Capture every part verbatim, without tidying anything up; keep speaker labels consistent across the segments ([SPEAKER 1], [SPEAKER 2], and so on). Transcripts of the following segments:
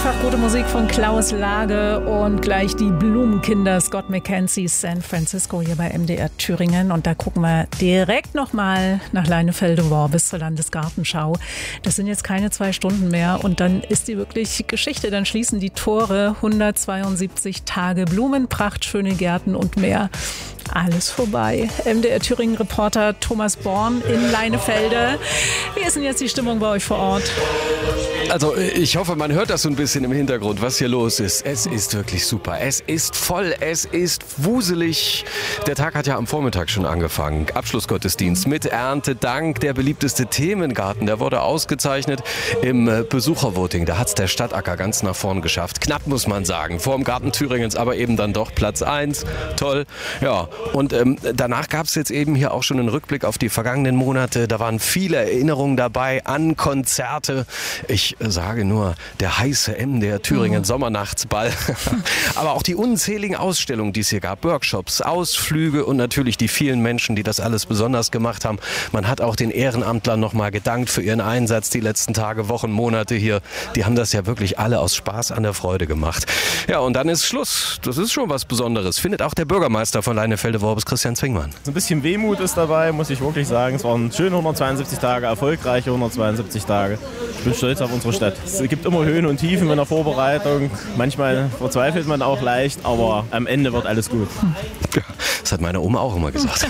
[SPEAKER 1] Einfach gute Musik von Klaus Lage und gleich die Blumenkinder Scott McKenzie, San Francisco hier bei M D R Thüringen. Und da gucken wir direkt nochmal nach Leinefelde-Worbis zur Landesgartenschau. Das sind jetzt keine zwei Stunden mehr und dann ist die wirklich Geschichte. Dann schließen die Tore, hundertzweiundsiebzig Tage Blumenpracht, schöne Gärten und mehr. Alles vorbei. M D R Thüringen-Reporter Thomas Born in Leinefelde. Wie ist denn jetzt die Stimmung bei euch vor Ort?
[SPEAKER 2] Also ich hoffe, man hört das so ein bisschen im Hintergrund, was hier los ist. Es ist wirklich super. Es ist voll, es ist wuselig. Der Tag hat ja am Vormittag schon angefangen. Abschlussgottesdienst mit Erntedank. Der beliebteste Themengarten, der wurde ausgezeichnet im Besuchervoting. Da hat es der Stadtacker ganz nach vorn geschafft. Knapp, muss man sagen. Vor dem Garten Thüringens, aber eben dann doch Platz eins. Toll. Ja, und ähm, danach gab es jetzt eben hier auch schon einen Rückblick auf die vergangenen Monate. Da waren viele Erinnerungen dabei an Konzerte. Ich sage nur, der heiße M D R Thüringen Sommernachtsball. Aber auch die unzähligen Ausstellungen, die es hier gab. Workshops, Ausflüge und natürlich die vielen Menschen, die das alles besonders gemacht haben. Man hat auch den Ehrenamtlern nochmal gedankt für ihren Einsatz die letzten Tage, Wochen, Monate hier. Die haben das ja wirklich alle aus Spaß an der Freude gemacht. Ja, und dann ist Schluss. Das ist schon was Besonderes. Findet auch der Bürgermeister von Leinefelde-Worbis, Christian Zwingmann.
[SPEAKER 3] Ein bisschen Wehmut ist dabei, muss ich wirklich sagen. Es waren schöne hundertzweiundsiebzig Tage, erfolgreiche hundertzweiundsiebzig Tage. Ich bin stolz auf unsere Stadt. Es gibt immer Höhen und Tiefen in der Vorbereitung. Manchmal verzweifelt man auch leicht, aber am Ende wird alles gut.
[SPEAKER 2] Ja, das hat meine Oma auch immer gesagt.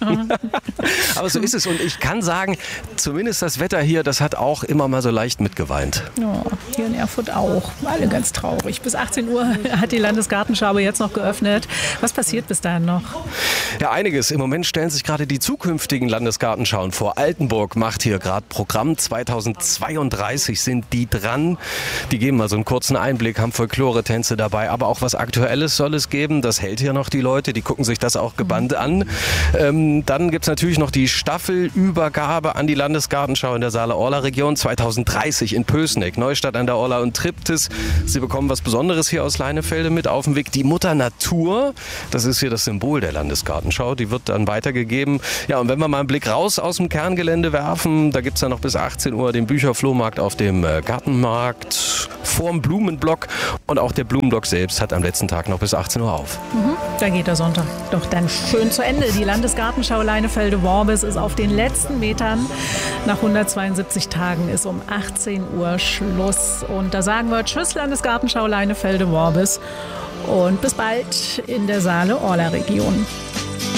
[SPEAKER 2] Aber so ist es. Und ich kann sagen, zumindest das Wetter hier, das hat auch immer mal so leicht mitgeweint.
[SPEAKER 1] Ja, hier in Erfurt auch. Alle ganz traurig. Bis achtzehn Uhr hat die Landesgartenschau jetzt noch geöffnet. Was passiert bis dahin noch?
[SPEAKER 2] Ja, einiges. Im Moment stellen sich gerade die zukünftigen Landesgartenschauen vor. Altenburg macht hier gerade Programm. zweitausendzweiunddreißig sind die dran. Die geben mal so einen kurzen Einblick, haben Folklore-Tänze dabei, aber auch was Aktuelles soll es geben. Das hält hier noch die Leute, die gucken sich das auch gebannt an. Ähm, dann gibt es natürlich noch die Staffelübergabe an die Landesgartenschau in der Saale-Orla-Region zweitausenddreißig in Pößneck, Neustadt an der Orla und Triptis. Sie bekommen was Besonderes hier aus Leinefelde mit auf den Weg. Die Mutter Natur, das ist hier das Symbol der Landesgartenschau, die wird dann weitergegeben. Ja, und wenn wir mal einen Blick raus aus dem Kerngelände werfen, da gibt es dann noch bis achtzehn Uhr den Bücherflohmarkt auf dem äh, Gartenmarkt vorm Blumenblock und auch der Blumenblock selbst hat am letzten Tag noch bis achtzehn Uhr auf.
[SPEAKER 1] Mhm, da geht der Sonntag doch dann schön zu Ende. Die Landesgartenschau Leinefelde-Worbis ist auf den letzten Metern. Nach hundertzweiundsiebzig Tagen ist um achtzehn Uhr Schluss. Und da sagen wir Tschüss Landesgartenschau Leinefelde-Worbis und bis bald in der Saale-Orla-Region.